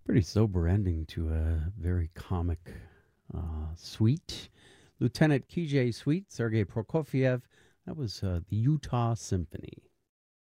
Pretty sober ending to a very comic suite. Lieutenant KJ Suite, Sergei Prokofiev. That was the Utah Symphony.